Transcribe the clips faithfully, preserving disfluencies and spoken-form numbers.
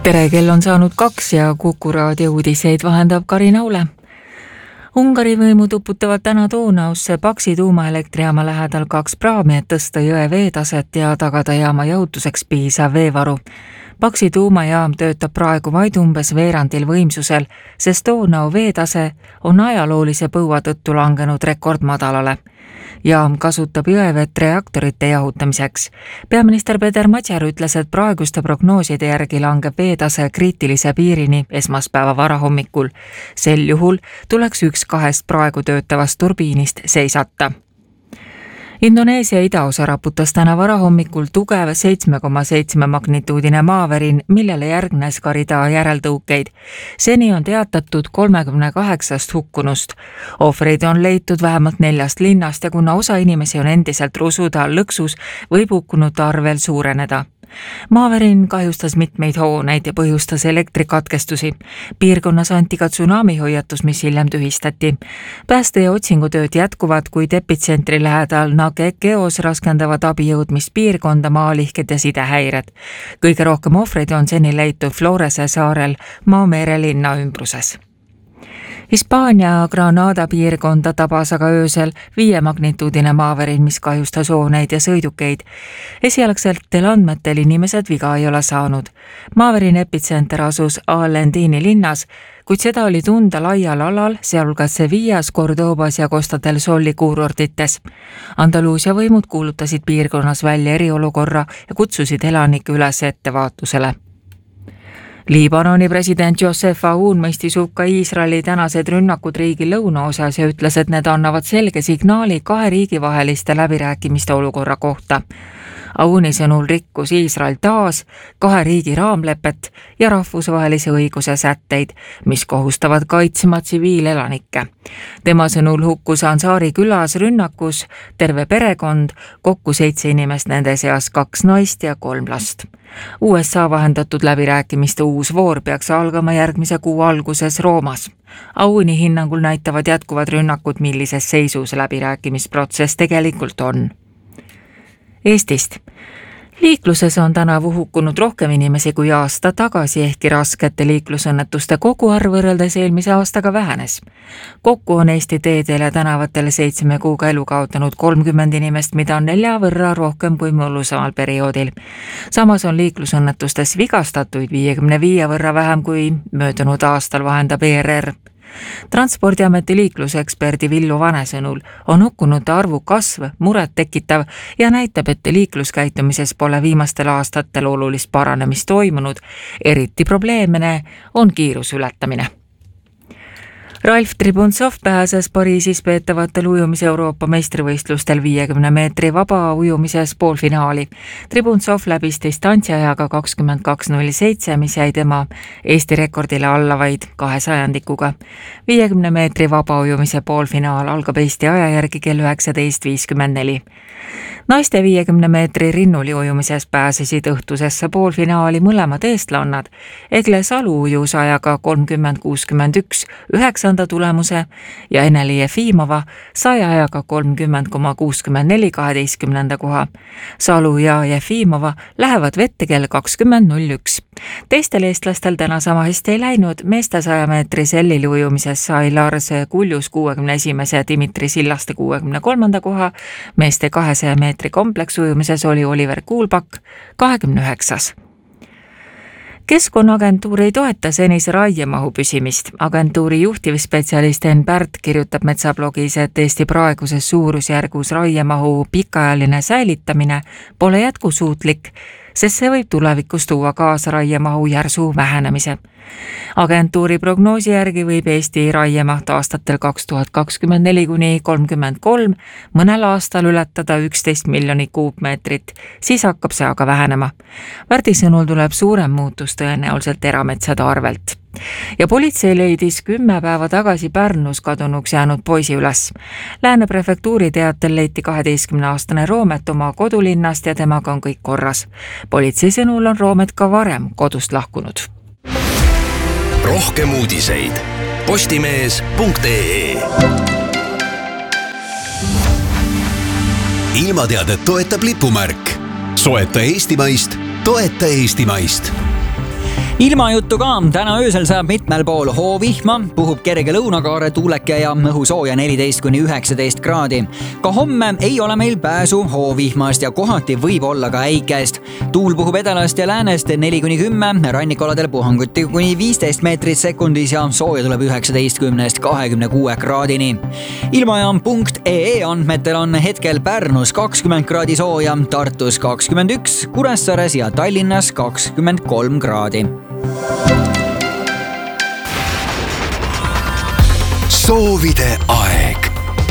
tere, kell on saanud kaks ja Kuku raadio uudiseid vahendab Karin Aule. Ungari võimud uputavad täna Donausse Paksi tuumaelektrijaama lähedal kaks praami, et tõsta jõe veetaset ja tagada jaama jahutuseks piisav veevaru. Paksi tuumajaam töötab praegu vaid umbes veerandil võimsusel, sest Donau veetase on ajaloolise põua tõttu langenud rekordmadalale. Jaam kasutab jõevett reaktorite jahutamiseks. Peaminister Peter Matjar ütles, et praeguste prognooside järgi langeb veetase kriitilise piirini esmaspäeva varahommikul. Sel juhul tuleks üks kahest praegu töötavast turbiinist seisata. Indoneesia idaosa raputas täna varahommikul tugev seitsme koma seitsme magnituudine maavärin, millele järgnes ka rida järeltõukeid. Seni on teatatud kolmekümne kaheksast hukkunust. Ohvreid on leitud vähemalt neljast linnast ja kuna osa inimesi on endiselt rusuda lõksus, võib hukkunute arv veel suureneda. Maavärin kahjustas mitmeid hooneid ja põhjustas elektrikatkestusi. Piirkonnas anti ka tsunamihoiatus, mis hiljem tühistati. Pääste- ja otsingutööd jätkuvad, kuid epitsentri lähedal Nagekeos raskendavad abi jõudmist piirkonda maalihked ja sidehäired. Kõige rohkem ohvreid on seni leitud Florese saarel Maomere linna ümbruses. Hispaania Granada piirkonda tabas aga öösel viie magnituudine maavärin, mis kahjustas hooneid ja sõidukeid. Esialgsetel andmetel inimesed viga ei ole saanud. Maavärin epitsenter asus Alendini linnas, kuid seda oli tunda laial alal, sealhulgas Sevillas, Cordobas ja Costa del Soli kuurortites. Andaluusia võimud kuulutasid piirkonnas välja eriolukorra ja kutsusid elanikke üles ettevaatusele. Liibanoni president Joseph Aoun mõistis hukka Iisraeli tänased rünnakud riigi lõunaosas ja ütles, et need annavad selge signaali kahe riigi vaheliste läbirääkimiste olukorra kohta. Aouni sõnul rikkus Iisrael taas kahe riigi raamlepet ja rahvusvahelise õiguse sätteid, mis kohustavad kaitsema tsiviilelanikke. Tema sõnul hukkus Ansari külas rünnakus terve perekond, kokku seitse inimest, nende seas kaks naist ja kolm last. U S A vahendatud läbirääkimiste uus voor peaks algama järgmise kuu alguses Roomas. Aouni hinnangul näitavad jätkuvad rünnakud, millises seisus läbirääkimisprotsess tegelikult on. Eestist. Liikluses on tänavu hukkunud rohkem inimesi kui aasta tagasi, ehkki raskete liiklusõnnetuste koguarv võrreldes eelmise aastaga vähenes. Kokku on Eesti teedel ja tänavatel seitsme kuuga elu kaotanud kolmkümmend inimest, mida on nelja võrra rohkem kui mullusamal perioodil. Samas on liiklusõnnetustes vigastatuid viiekümne viie võrra vähem kui möödunud aastal, vahendab E R R. Transpordiameti liikluseksperdi Villu Vane sõnul on hukkunute arvu kasv muret tekitav ja näitab, et liikluskäitumises pole viimastel aastatel olulist paranemist toimunud, eriti probleemne on kiirusületamine. Ralf Tribuntsov pääses Pariisis peetavatel ujumise Euroopa meistrivõistlustel viiekümne meetri vaba ujumises poolfinaali. Tribuntsov läbis distantsiajaga kakskümmend kaks null seitse, mis jäi tema Eesti rekordile alla vaid kahe sajandikuga. viiekümne meetri vaba ujumise poolfinaal algab Eesti aja järgi kell üheksateist viiskümmend neli. Naiste viiekümne meetri rinnuli ujumises pääsesid õhtusesse poolfinaali mõlemad eestlannad. Egle Salu ujus ajaga kolmkümmend kuuskümmend üks üheksanda tulemuse ja Ene-Li Jefimova sai ajaga kolmkümmend koma kuuskümmend neli kaheteistkümnenda koha. Salu ja Jefimova lähevad vette kell kakskümmend null üks. Teistel eestlastel täna sama hästi ei läinud. Meeste saja meetri sellili ujumises sai Lars Kuljus kuuekümne esimese Dimitri Sillaste kuuekümne kolmanda koha. Meeste kahesaja meetri kompleksujumises oli Oliver Kuulbak kahekümne üheksas. Keskkonnaagentuur ei toeta senise raiemahu püsimist. Agentuuri juhtivspetsialist Enn Pärt kirjutab metsablogis, et Eesti praeguses suurusjärgus raiemahu pikaajaline säilitamine pole jätkusuutlik, sest see võib tulevikus tuua kaasa raiemahu järsu vähenemise. Agentuuri prognoosi järgi võib Eesti raiemaht aastatel kaks tuhat kakskümmend neli kuni kolmkümmend kolm mõnel aastal ületada üksteist miljonit kuupmeetrit, siis hakkab see aga vähenema. Värdi sõnul tuleb suurem muutus tõenäoliselt erametsade arvelt. Ja politsei leidis kümme päeva tagasi Pärnus kadunuks jäänud poisi üles. Lääne prefektuuri teatel leiti kaheteistkümneaastane Roomet oma kodulinnast ja temaga on kõik korras. Politsei sõnul on Roomet ka varem kodust lahkunud. Rohkem uudiseid postimees punkt ee. Ilmateadet toetab lipumärk. Soeta eestimaist, toeta eestimaist. ilmajuttu ka. Täna öösel saab mitmel pool hoovihma, puhub kerge lõunakaare tuuleke ja õhu sooja neliteist kuni üheksateist kraadi. Ka homme ei ole meil pääsu hoovihmast ja kohati võib olla ka äikest. Tuul puhub edalast ja läänest neli kuni kümme, rannikualadel puhanguti kuni viisteist meetrit sekundis ja sooja tuleb üheksateistkümnest kahekümne kuue kraadini. Ilmajaam punkt ee andmetel on hetkel Pärnus kakskümmend kraadi sooja, Tartus kakskümmend üks, Kuressaares ja Tallinnas kakskümmend kolm kraadi. soovide aeg.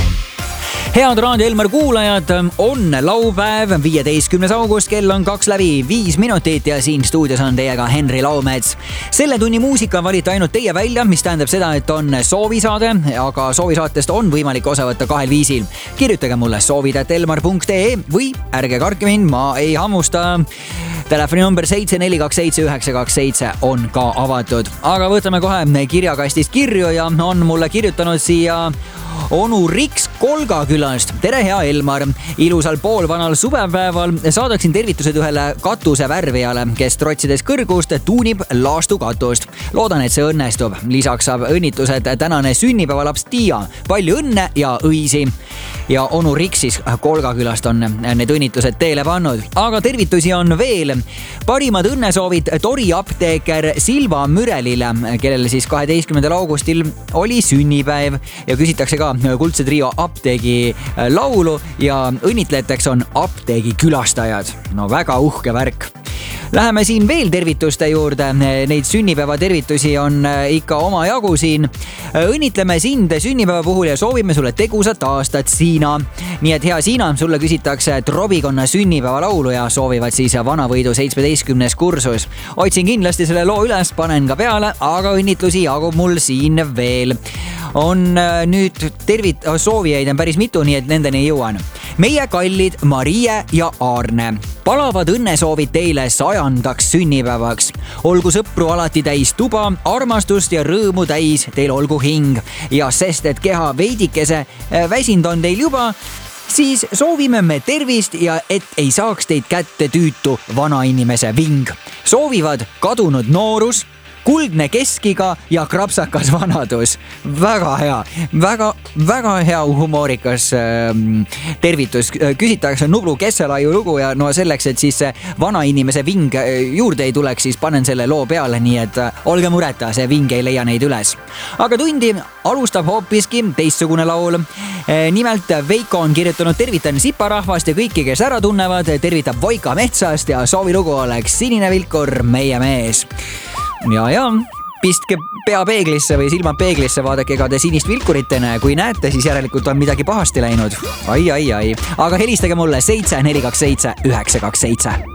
Head Raadio Elmar kuulajad, on laupäev, viieteistkümnes august, kell on kaks läbi viis minutit ja siin stuudios on teiega Henri Laumets. Selle tunni muusika valite ainult teie välja, mis tähendab seda, et on soovisaade, aga soovisaatest on võimalik osa võtta kahel viisil. Kirjutage mulle soovid at elmar punkt ee või ärge karke mind, ma ei hammusta. Telefoni number seitse neli kaks seitse üheksa kaks seitse on ka avatud. Aga võtame kohe kirjakastist kirju ja on mulle kirjutanud siia onu Riks Kolgakülast. Tere, hea Elmar! Ilusal poolvanal suvepäeval saadaksin tervitused ühele katuse värvijale, kes trotsides kõrgust tuunib laastu katust. Loodan, et see õnnestub. Lisaks saab õnnitlused tänane sünnipäevalaps Tiia. Palju õnne ja õisi. Ja onu Riks siis Kolgakülast on need õnnitlused teele pannud. Aga tervitusi on veel. Parimad õnnesoovid Tori apteeker Silva Mürelile, kellel siis kaheteistkümnendal augustil oli sünnipäev ja küsitakse ka Kuldse Trio apteegi laulu ja õnnitleteks on apteegi külastajad. No väga uhke värk. Läheme siin veel tervituste juurde. Neid sünnipäeva tervitusi on ikka oma jagu siin. Õnnitleme sind sünnipäeva puhul ja soovime sulle tegusat aastat, Siina. Nii et hea Siina, sulle küsitakse Trobikonna sünnipäeva laulu ja soovivad siis Vanavõidu seitsmeteistkümnes kursus. Otsin kindlasti selle loo üles, panen ka peale, aga õnnitlusi jagub mul siin veel. On nüüd tervit- soovijaid on päris mitu, nii et nendeni jõuan. Meie kallid Marie ja Aarne. Palavad õnnesoovid teile sajandaks sünnipäevaks. Olgu sõpru alati täis tuba, armastust ja rõõmu täis teil olgu hing. Ja sest, et keha veidikese väsind on teil juba, siis soovime me tervist ja et ei saaks teid kätte tüütu vanainimese ving. Soovivad kadunud noorus, kuldne keskiga ja krapsakas vanadus. Väga hea, väga, väga hea humoorikas äh, tervitus. Küsitakse Nublu Kesselaiu lugu ja no selleks, et siis vana inimese ving juurde ei tuleks, siis panen selle loo peale, nii et olge mureta, see ving ei leia neid üles. Aga tundi alustab hoopiski teistsugune laul. Nimelt Veiko on kirjutanud tervitan siparahvast ja kõiki, kes ära tunnevad, tervitab Voika Metsast ja soovilugu oleks Sinine Vilkur, meie mees. Ja, ja, pistke pea peeglisse või silmad peeglisse, vaadake, ega te sinist vilkurit ei näe. Kui näete, siis järelikult on midagi pahasti läinud. Ai, ai, ai. Aga helistage mulle seitse neli kaks seitse üheksa kaks seitse.